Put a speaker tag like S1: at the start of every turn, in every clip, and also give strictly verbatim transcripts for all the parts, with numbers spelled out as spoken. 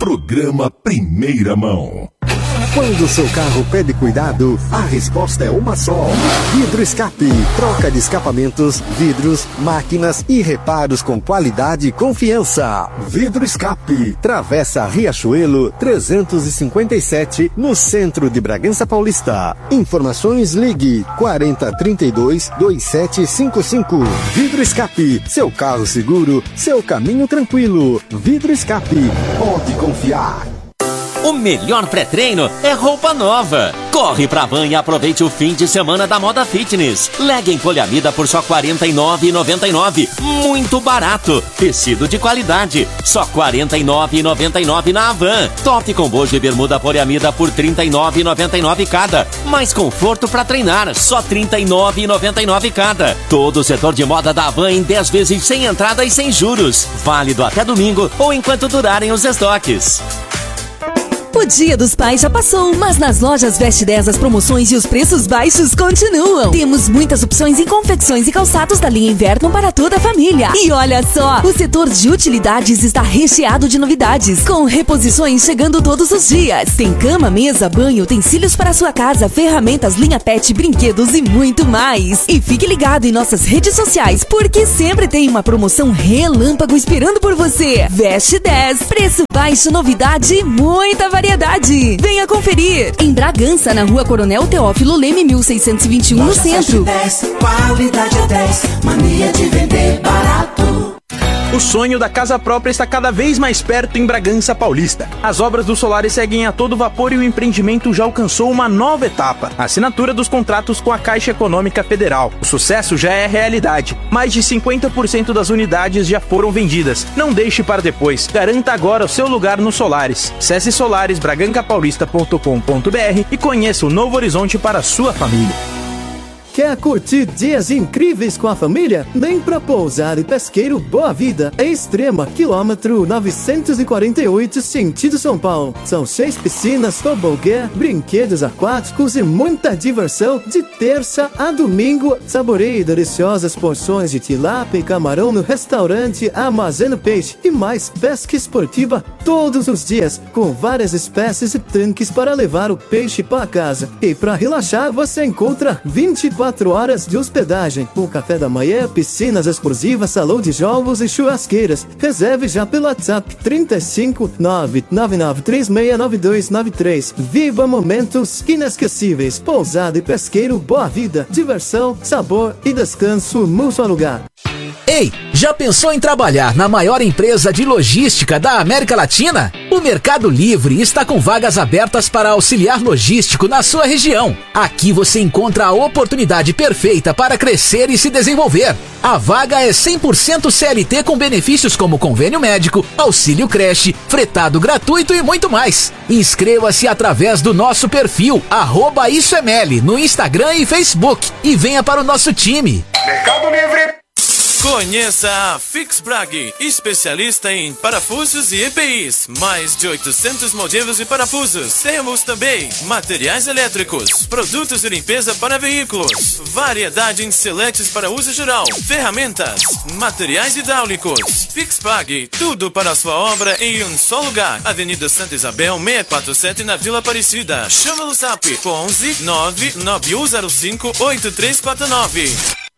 S1: Programa Primeira Mão.
S2: Quando o seu carro pede cuidado, a resposta é uma só. Vidro Escape. Troca de escapamentos, vidros, máquinas e reparos com qualidade e confiança. Vidro Escape. Travessa Riachuelo trezentos e cinquenta e sete, no centro de Bragança Paulista. Informações, ligue quarenta, trinta e dois, vinte e sete cinquenta e cinco. Vidro Escape. Seu carro seguro, seu caminho tranquilo. Vidro Escape. Pode confiar.
S3: O melhor pré-treino é roupa nova. Corre pra Van e aproveite o fim de semana da moda fitness. Legging poliamida por só quarenta e nove reais e noventa e nove centavos. Muito barato. Tecido de qualidade. Só quarenta e nove reais e noventa e nove centavos na Van. Top com bojo e bermuda poliamida por trinta e nove reais e noventa e nove centavos cada. Mais conforto pra treinar. Só trinta e nove reais e noventa e nove centavos cada. Todo o setor de moda da Van em dez vezes sem entrada e sem juros. Válido até domingo ou enquanto durarem os estoques.
S4: O Dia dos Pais já passou, mas nas lojas Veste dez as promoções e os preços baixos continuam. Temos muitas opções em confecções e calçados da linha inverno para toda a família. E olha só, o setor de utilidades está recheado de novidades, com reposições chegando todos os dias. Tem cama, mesa, banho, utensílios para sua casa, ferramentas, linha pet, brinquedos e muito mais. E fique ligado em nossas redes sociais, porque sempre tem uma promoção relâmpago esperando por você. Veste dez, preço baixo, novidade e muita variedade. Venha conferir. Em Bragança, na Rua Coronel Teófilo Leme, mil seiscentos e vinte e um, no centro.
S5: dez, qualidade é dez, mania de vender barato.
S6: O sonho da casa própria está cada vez mais perto em Bragança Paulista. As obras do Solaris seguem a todo vapor e o empreendimento já alcançou uma nova etapa. A assinatura dos contratos com a Caixa Econômica Federal. O sucesso já é realidade. Mais de cinquenta por cento das unidades já foram vendidas. Não deixe para depois. Garanta agora o seu lugar no Solaris. Acesse solaris braganca paulista ponto com ponto br e conheça o novo horizonte para a sua família.
S7: Quer curtir dias incríveis com a família? Vem pra Pousada e Pesqueiro Boa Vida, em Extrema, quilômetro novecentos e quarenta e oito, sentido São Paulo. São seis piscinas, tobogã, brinquedos aquáticos e muita diversão de terça a domingo. Saboreie deliciosas porções de tilápia e camarão no restaurante Armazeno Peixe e mais pesca esportiva todos os dias, com várias espécies e tanques para levar o peixe para casa. E para relaxar, você encontra vinte e quatro horas de hospedagem, com café da manhã, piscinas exclusivas, salão de jogos e churrasqueiras. Reserve já pelo WhatsApp trinta e cinco, nove nove nove três seis nove dois nove três. Viva momentos inesquecíveis. Pousada e Pesqueiro Boa Vida. Diversão, sabor e descanso num só lugar.
S8: Ei, já pensou em trabalhar na maior empresa de logística da América Latina? O Mercado Livre está com vagas abertas para auxiliar logístico na sua região. Aqui você encontra a oportunidade perfeita para crescer e se desenvolver. A vaga é cem por cento C L T com benefícios como convênio médico, auxílio creche, fretado gratuito e muito mais. Inscreva-se através do nosso perfil, arroba Isso é Meli, no Instagram e Facebook. E venha para o nosso time.
S9: Mercado Livre.
S10: Conheça a Fixbrag, especialista em parafusos e E P Is. Mais de oitocentos modelos de parafusos. Temos também materiais elétricos, produtos de limpeza para veículos, variedade em seletes para uso geral, ferramentas, materiais hidráulicos. Fixbrag, tudo para a sua obra em um só lugar. Avenida Santa Isabel, seiscentos e quarenta e sete, na Vila Aparecida. Chama no zap onze nove nove um zero cinco oito três quatro nove.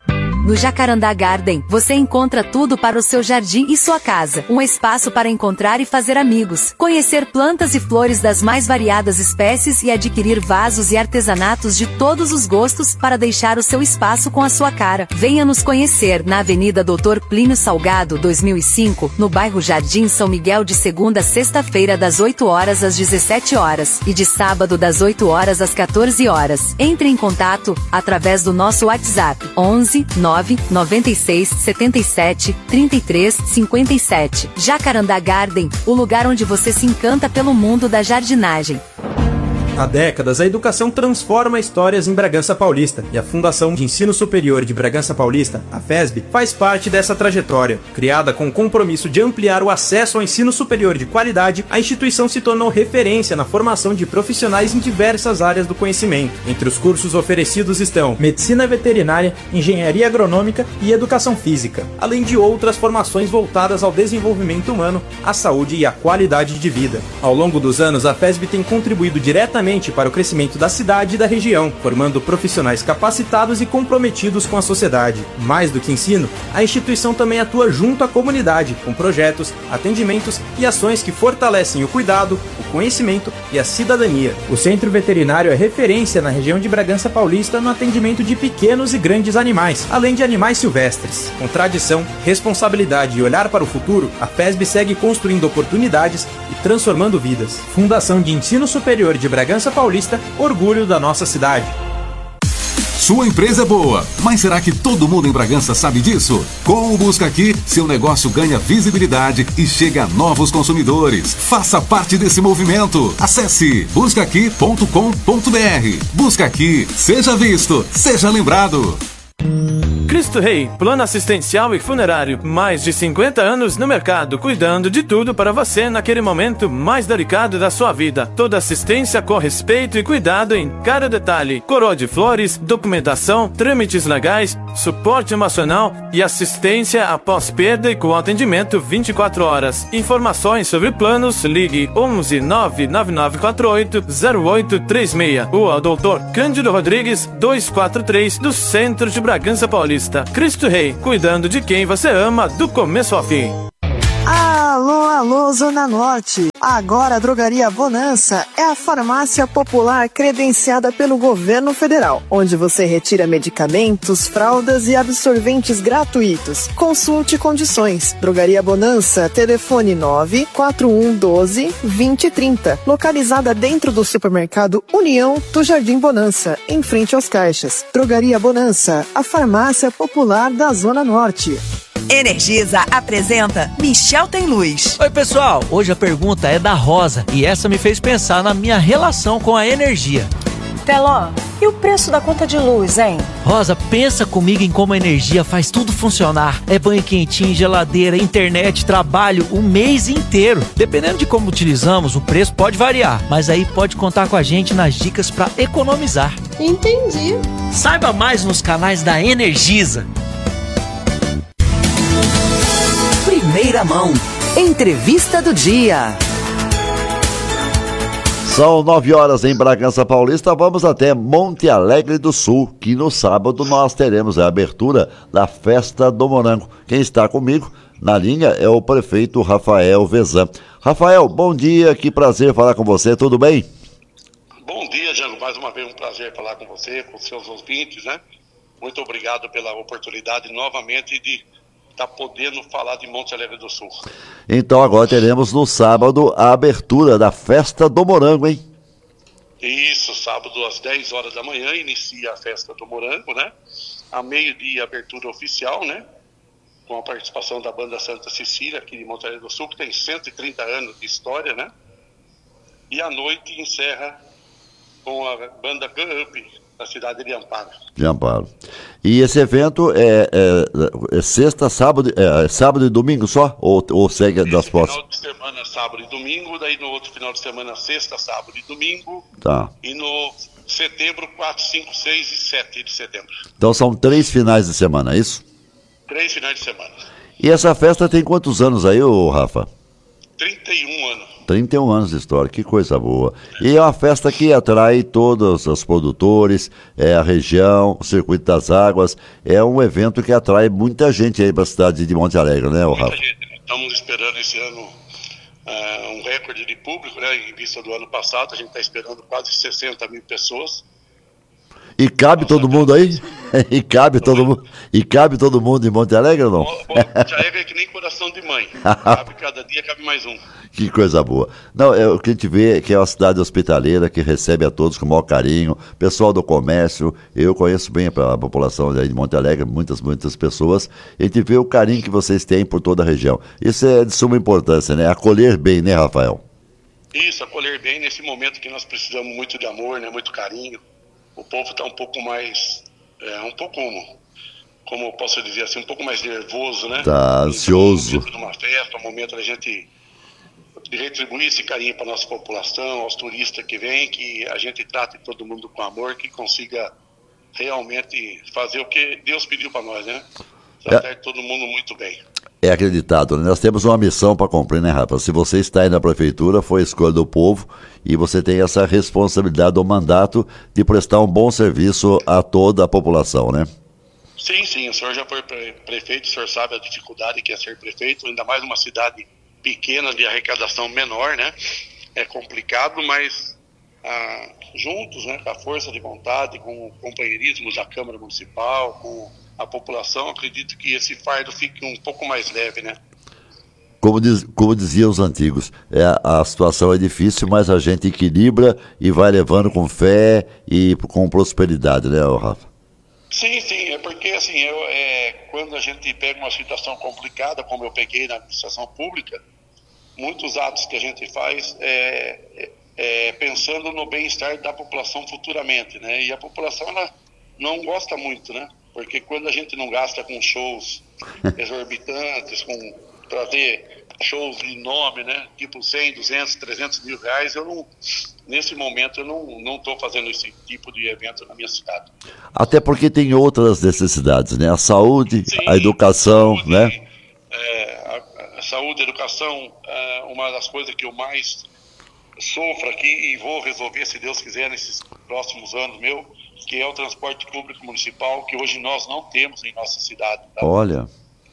S4: No Jacarandá Garden, você encontra tudo para o seu jardim e sua casa. Um espaço para encontrar e fazer amigos, conhecer plantas e flores das mais variadas espécies e adquirir vasos e artesanatos de todos os gostos para deixar o seu espaço com a sua cara. Venha nos conhecer na Avenida doutor Plínio Salgado, dois mil e cinco, no bairro Jardim São Miguel, de segunda a sexta-feira das oito horas às dezessete horas e de sábado das oito horas às quatorze horas. Entre em contato através do nosso WhatsApp onze nove nove seis sete sete três três cinco sete. Jacarandá Garden, o lugar onde você se encanta pelo mundo da jardinagem.
S6: Há décadas, a educação transforma histórias em Bragança Paulista, e a Fundação de Ensino Superior de Bragança Paulista, a FESB, faz parte dessa trajetória. Criada com o compromisso de ampliar o acesso ao ensino superior de qualidade, a instituição se tornou referência na formação de profissionais em diversas áreas do conhecimento. Entre os cursos oferecidos estão Medicina Veterinária, Engenharia Agronômica e Educação Física, além de outras formações voltadas ao desenvolvimento humano, à saúde e à qualidade de vida. Ao longo dos anos, a FESB tem contribuído diretamente para o crescimento da cidade e da região, formando profissionais capacitados e comprometidos com a sociedade. Mais do que ensino, a instituição também atua junto à comunidade, com projetos, atendimentos e ações que fortalecem o cuidado, o conhecimento e a cidadania. O Centro Veterinário é referência na região de Bragança Paulista no atendimento de pequenos e grandes animais, além de animais silvestres. Com tradição, responsabilidade e olhar para o futuro, a FESB segue construindo oportunidades e transformando vidas. Fundação de Ensino Superior de Bragança Paulista, orgulho da nossa cidade.
S1: Sua empresa é boa, mas será que todo mundo em Bragança sabe disso? Com o Busca Aqui, seu negócio ganha visibilidade e chega a novos consumidores. Faça parte desse movimento. Acesse busca aqui ponto com ponto b r. Busca Aqui, seja visto, seja lembrado.
S10: Cristo Rei, plano assistencial e funerário. Mais de cinquenta anos no mercado, cuidando de tudo para você naquele momento mais delicado da sua vida. Toda assistência com respeito e cuidado em cada detalhe. Coroa de flores, documentação, trâmites legais, suporte emocional e assistência após perda e com atendimento vinte e quatro horas. Informações sobre planos, ligue onze nove nove nove quatro oito zero oito três seis. Ou ao doutor Cândido Rodrigues, duzentos e quarenta e três, do centro de Bragança Paulista. Cristo Rei, cuidando de quem você ama do começo ao fim.
S9: Alô, alô, Zona Norte. Agora a Drogaria Bonança é a farmácia popular credenciada pelo governo federal, onde você retira medicamentos, fraldas e absorventes gratuitos. Consulte condições. Drogaria Bonança, telefone nove quatro um um dois zero zero três zero, localizada dentro do supermercado União do Jardim Bonança, em frente aos caixas. Drogaria Bonança, a farmácia popular da Zona Norte.
S11: Energisa apresenta Michel Tem Luz.
S12: Oi pessoal, hoje a pergunta é da Rosa e essa me fez pensar na minha relação com a energia.
S13: Teló, e o preço da conta de luz, hein?
S12: Rosa, pensa comigo em como a energia faz tudo funcionar. É banho quentinho, geladeira, internet, trabalho, o mês inteiro. Dependendo de como utilizamos, o preço pode variar, mas aí pode contar com a gente nas dicas para economizar.
S13: Entendi.
S12: Saiba mais nos canais da Energisa.
S11: Primeira mão. Entrevista do dia.
S14: São nove horas em Bragança Paulista, vamos até Monte Alegre do Sul, que no sábado nós teremos a abertura da Festa do Morango. Quem está comigo na linha é o prefeito Rafael Vezan. Rafael, bom dia, que prazer falar com você, tudo bem?
S15: Bom dia, Django, mais uma vez um prazer falar com você, com seus ouvintes, né? Muito obrigado pela oportunidade novamente de estar podendo falar de Monte Alegre do Sul.
S14: Então agora teremos no sábado a abertura da Festa do Morango, hein?
S15: Isso, sábado às dez horas da manhã inicia a Festa do Morango, né? A meio-dia abertura oficial, né? Com a participação da banda Santa Cecília aqui de Monte Alegre do Sul, que tem cento e trinta anos de história, né? E à noite encerra com a banda Gun Up, da cidade de Amparo.
S14: De Amparo. E esse evento é, é, é sexta, sábado, é, é sábado e domingo só? Ou, ou segue das próximas?
S15: Final de semana, sábado e domingo, daí no outro final de semana, sexta, sábado e domingo.
S14: Tá.
S15: E no setembro, quatro, cinco, seis e sete de setembro.
S14: Então são três finais de semana, é isso?
S15: Três finais de semana.
S14: E essa festa tem quantos anos aí, ô Rafa?
S15: trinta e um anos.
S14: trinta e um anos de história, que coisa boa. E é uma festa que atrai todos os produtores, é a região, o Circuito das Águas. É um evento que atrai muita gente aí para a cidade de Monte Alegre, né, Rafa?
S15: Muita gente. Estamos esperando esse ano uh, um recorde de público, né? Em vista do ano passado, a gente está esperando quase sessenta mil pessoas.
S14: E cabe todo mundo aí? E cabe todo mundo? E cabe todo mundo em Monte Alegre ou não?
S15: Monte Alegre é que nem coração de mãe. Cabe cada dia, cabe mais um.
S14: Que coisa boa. Não, é, o que a gente vê é que é uma cidade hospitaleira que recebe a todos com o maior carinho. Pessoal do comércio, eu conheço bem a população de Monte Alegre, muitas, muitas pessoas. A gente vê o carinho que vocês têm por toda a região. Isso é de suma importância, né? Acolher bem, né, Rafael?
S15: Isso, acolher bem nesse momento que nós precisamos muito de amor, né, muito carinho. O povo está um pouco mais, é, um pouco, como eu posso dizer assim, um pouco mais nervoso, né?
S14: Tá ansioso.
S15: Um momento de uma festa, um momento da gente de retribuir esse carinho para a nossa população, aos turistas que vêm, que a gente trate todo mundo com amor, que consiga realmente fazer o que Deus pediu para nós, né? Tratar é. todo mundo muito bem.
S14: É acreditado, né? Nós temos uma missão para cumprir, né, Rafa? Se você está aí na prefeitura, foi a escolha do povo e você tem essa responsabilidade do mandato de prestar um bom serviço a toda a população, né?
S15: Sim, sim. O senhor já foi pre- prefeito, o senhor sabe a dificuldade que é ser prefeito, ainda mais numa cidade pequena, de arrecadação menor, né? É complicado, mas ah, juntos, né, com a força de vontade, com o companheirismo da Câmara Municipal, com a população, acredito que esse fardo fique um pouco mais leve, né?
S14: Como, diz, como diziam os antigos, é, a situação é difícil, mas a gente equilibra e vai levando com fé e com prosperidade, né, Rafa?
S15: Sim, sim, é porque assim, eu, é, quando a gente pega uma situação complicada, como eu peguei na administração pública, muitos atos que a gente faz é, é, é pensando no bem-estar da população futuramente, né? E a população, ela não gosta muito, né? Porque quando a gente não gasta com shows exorbitantes, com trazer shows de nome, né? Tipo cem, duzentos, trezentos mil reais, eu não, nesse momento eu não não estou fazendo esse tipo de evento na minha cidade.
S14: Até porque tem outras necessidades, né? A saúde, Sim, a educação, saúde, né?
S15: É, a, a saúde, a educação, é uma das coisas que eu mais sofro aqui e vou resolver, se Deus quiser, nesses próximos anos meu, que é o transporte público municipal, que hoje nós não temos em nossa cidade. Tá?
S14: Olha,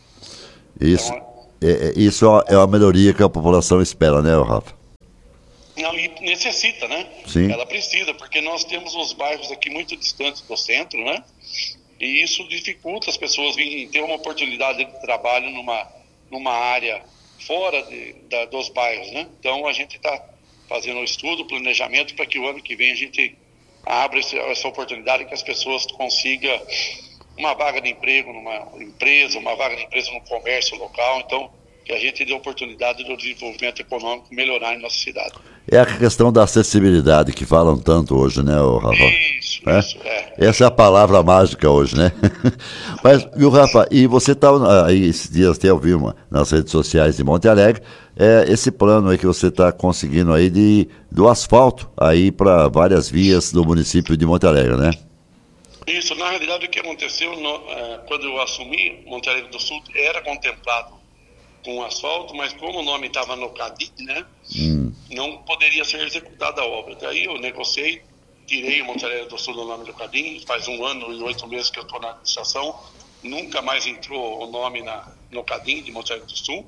S14: isso, então, é, é, isso é uma melhoria que a população espera, né, Rafa?
S15: Não, e necessita, né?
S14: Sim.
S15: Ela precisa, porque nós temos os bairros aqui muito distantes do centro, né? E isso dificulta as pessoas virem ter uma oportunidade de trabalho numa, numa área fora de, da, dos bairros, né? Então a gente está fazendo um estudo, planejamento, para que o ano que vem a gente abra essa oportunidade que as pessoas consigam uma vaga de emprego numa empresa, uma vaga de empresa no comércio local, então que a gente dê oportunidade do desenvolvimento econômico melhorar em nossa cidade.
S14: É a questão da acessibilidade que falam tanto hoje, né, Rafa?
S15: Isso, é? isso, é.
S14: Essa é a palavra mágica hoje, né? Mas, viu, Rafa, e você está aí esses dias, até eu vi uma, nas redes sociais de Monte Alegre, é, esse plano aí que você está conseguindo aí de, do asfalto aí para várias vias do município de Monte Alegre, né?
S15: Isso, na realidade o que aconteceu, no, é, quando eu assumi, Monte Alegre do Sul era contemplado com asfalto, mas como o nome estava no CADIC, né, hum. não poderia ser executada a obra. Daí eu negociei, tirei o Monte Alegre do Sul do nome do CADIC, faz um ano e oito meses que eu estou na administração, nunca mais entrou o nome na, no CADIC de Monte Alegre do Sul,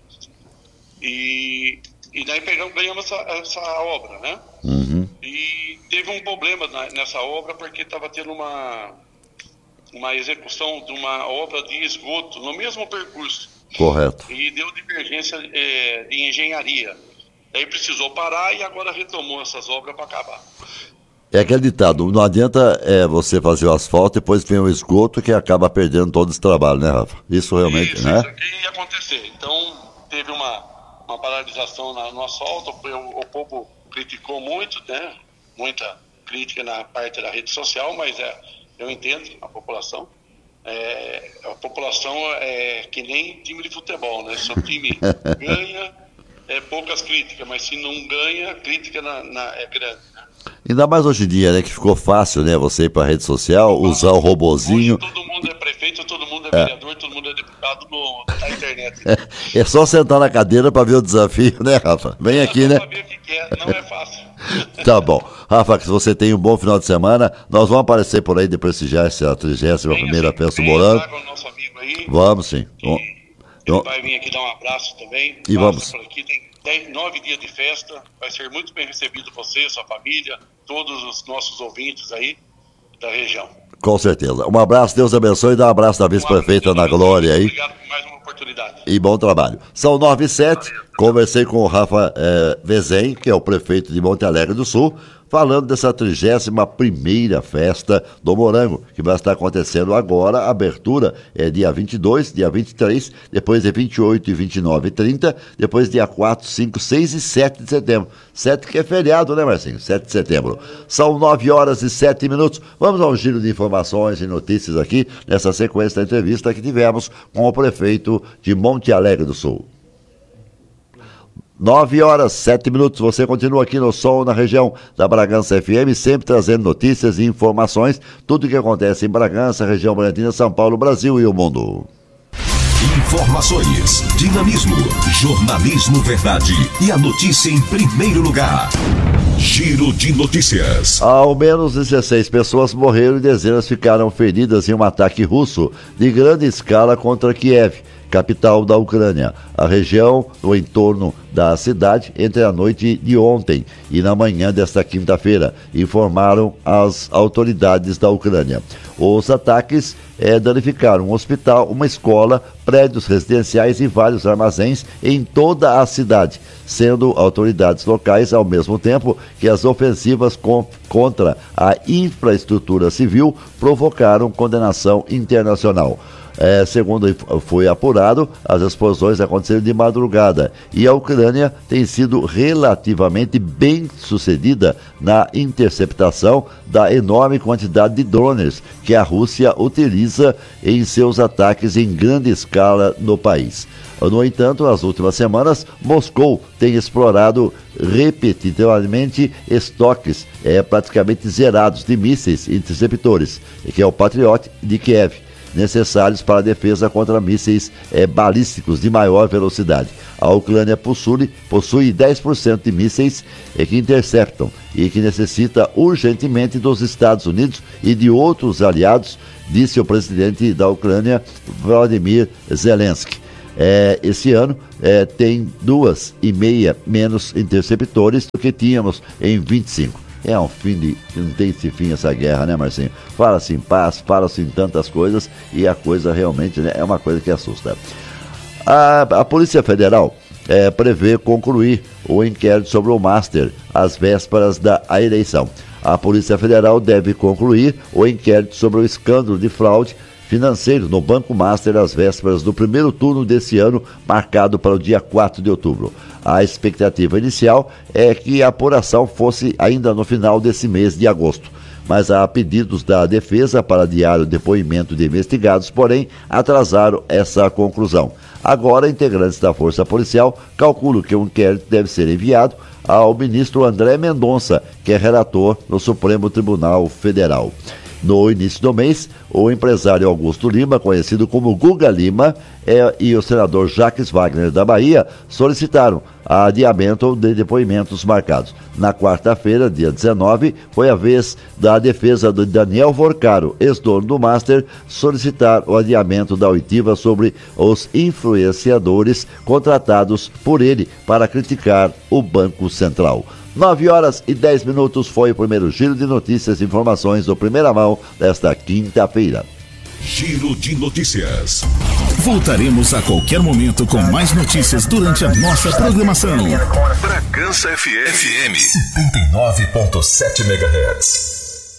S15: e, e daí pegamos, ganhamos essa, essa obra, né,
S14: uhum.
S15: E teve um problema na, nessa obra, porque estava tendo uma, uma execução de uma obra de esgoto no mesmo percurso.
S14: Correto.
S15: E deu divergência é, de engenharia. Aí precisou parar e agora retomou essas obras para acabar.
S14: É aquele ditado, não adianta é, você fazer o asfalto e depois vem o esgoto que acaba perdendo todo esse trabalho, né, Rafa? Isso realmente,
S15: isso,
S14: né?
S15: Isso que ia acontecer. Então, teve uma, uma paralisação na, no asfalto, o, o povo criticou muito, né? Muita crítica na parte da rede social, mas é, eu entendo a população. É, a população é que nem time de futebol, né? Se o time ganha, é poucas críticas, mas se não ganha, a crítica na, na, é grande, né?
S14: Ainda mais hoje em dia, né? Que ficou fácil, né? Você ir para a rede social, ah, usar o robozinho.
S15: Hoje todo mundo é prefeito, todo mundo é vereador, é. todo mundo é deputado no, na internet.
S14: É, é só sentar na cadeira para ver o desafio, né, Rafa? Vem é, aqui, né?
S15: Para ver o que, que é, não é fácil.
S14: Tá bom. Rafa, que você tenha um bom final de semana, nós vamos aparecer por aí de prestigiar essa trigésima primeira festa do Morango.
S15: Nosso amigo aí,
S14: vamos sim.
S15: Ele então, vai vir aqui dar um abraço também.
S14: E vamos.
S15: Por aqui, tem dez, nove dias de festa, vai ser muito bem recebido você, sua família, todos os nossos ouvintes aí da região.
S14: Com certeza. Um abraço, Deus abençoe, e dá um abraço da vice-prefeita Ana Glória aí.
S15: Obrigado por mais uma oportunidade.
S14: E bom trabalho. São nove e sete. Conversei com o Rafa eh, Vezem, que é o prefeito de Monte Alegre do Sul, falando dessa trigésima primeira festa do Morango, que vai estar acontecendo agora. A abertura é dia vinte e dois, dia vinte e três, depois é vinte e oito, vinte e nove e trinta, depois dia quatro, cinco, seis e sete de setembro. sete que é feriado, né, Marcinho? sete de setembro. São nove horas e sete minutos. Vamos ao giro de informações e notícias aqui, nessa sequência da entrevista que tivemos com o prefeito de Monte Alegre do Sul. nove horas, sete minutos, você continua aqui no Sol, na região da Bragança F M, sempre trazendo notícias e informações, tudo o que acontece em Bragança, região Brandina, São Paulo, Brasil e o mundo.
S1: Informações, dinamismo, jornalismo verdade e a notícia em primeiro lugar. Giro de notícias.
S14: Ao menos dezesseis pessoas morreram e dezenas ficaram feridas em um ataque russo de grande escala contra Kiev, capital da Ucrânia. A região no entorno da cidade entre a noite de ontem e na manhã desta quinta-feira, informaram as autoridades da Ucrânia. Os ataques eh, danificaram um hospital, uma escola, prédios residenciais e vários armazéns em toda a cidade, sendo autoridades locais ao mesmo tempo que as ofensivas com, contra a infraestrutura civil provocaram condenação internacional. É, segundo foi apurado, as explosões aconteceram de madrugada e a Ucrânia tem sido relativamente bem sucedida na interceptação da enorme quantidade de drones que a Rússia utiliza em seus ataques em grande escala no país. No entanto, nas últimas semanas, Moscou tem explorado repetidamente estoques é, praticamente zerados de mísseis interceptores, que é o Patriot de Kiev, necessários para a defesa contra mísseis é, balísticos de maior velocidade. A Ucrânia possui, possui dez por cento de mísseis é, que interceptam e que necessita urgentemente dos Estados Unidos e de outros aliados, disse o presidente da Ucrânia, Volodymyr Zelensky. É, esse ano é, tem duas e meia menos interceptores do que tínhamos em vinte e cinco. É um fim de... não tem esse fim essa guerra, né, Marcinho? Fala-se em paz, fala-se em tantas coisas e a coisa realmente, né, é uma coisa que assusta. A, a Polícia Federal é, prevê concluir o inquérito sobre o Master às vésperas da eleição. A Polícia Federal deve concluir o inquérito sobre o escândalo de fraude financeiro no Banco Master às vésperas do primeiro turno desse ano, marcado para o dia quatro de outubro. A expectativa inicial é que a apuração fosse ainda no final desse mês de agosto, mas há pedidos da defesa para adiar o depoimento de investigados, porém atrasaram essa conclusão. Agora, integrantes da Força Policial calculam que o inquérito deve ser enviado ao ministro André Mendonça, que é relator no Supremo Tribunal Federal. No início do mês, o empresário Augusto Lima, conhecido como Guga Lima, é, e o senador Jacques Wagner da Bahia solicitaram adiamento de depoimentos marcados. Na quarta-feira, dia dezenove, foi a vez da defesa de Daniel Vorcaro, ex-dono do Master, solicitar o adiamento da oitiva sobre os influenciadores contratados por ele para criticar o Banco Central. nove horas e dez minutos foi o primeiro giro de notícias e informações do Primeira Mão desta quinta-feira.
S1: Giro de notícias. Voltaremos a qualquer momento com mais notícias durante a nossa programação. Bragança F M setenta e nove ponto sete megahertz.